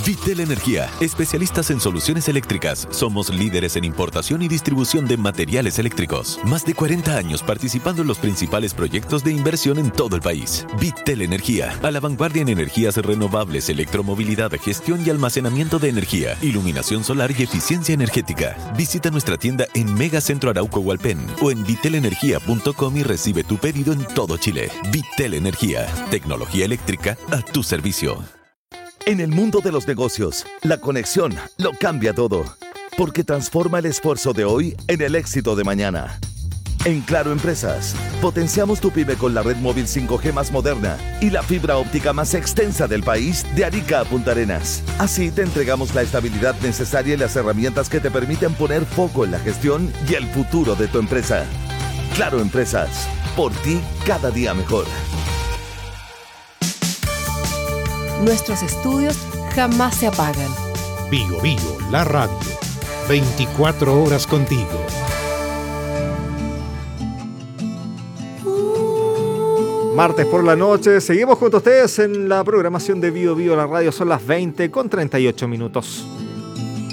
Vitel Energía, especialistas en soluciones eléctricas. Somos líderes en importación y distribución de materiales eléctricos. Más de 40 años participando en los principales proyectos de inversión en todo el país. Vitel Energía, a la vanguardia en energías renovables, electromovilidad, gestión y almacenamiento de energía, iluminación solar y eficiencia energética. Visita nuestra tienda en Megacentro Arauco Hualpén o en vitelenergia.com y recibe tu pedido en todo Chile. Vitel Energía, tecnología eléctrica a tu servicio. En el mundo de los negocios, la conexión lo cambia todo, porque transforma el esfuerzo de hoy en el éxito de mañana. En Claro Empresas, potenciamos tu pyme con la red móvil 5G más moderna y la fibra óptica más extensa del país, de Arica a Punta Arenas. Así te entregamos la estabilidad necesaria y las herramientas que te permiten poner foco en la gestión y el futuro de tu empresa. Claro Empresas, por ti cada día mejor. Nuestros estudios jamás se apagan. Bio Bio, la radio. 24 horas contigo. Martes por la noche, seguimos junto a ustedes en la programación de Bio Bio, la radio. Son las 20:38 minutos.